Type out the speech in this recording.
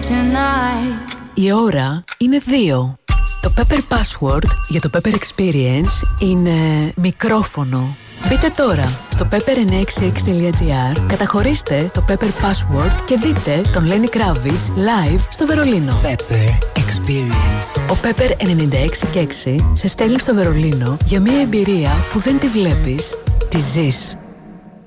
tonight. Η ώρα είναι 2. Το Pepper Password για το Pepper Experience είναι μικρόφωνο. Μπείτε τώρα στο pepper966.gr, καταχωρήστε το Pepper Password και δείτε τον Lenny Kravitz live στο Βερολίνο. Pepper Experience. Ο Pepper 96,6 σε στέλνει στο Βερολίνο για μια εμπειρία που δεν τη βλέπεις, τη ζεις.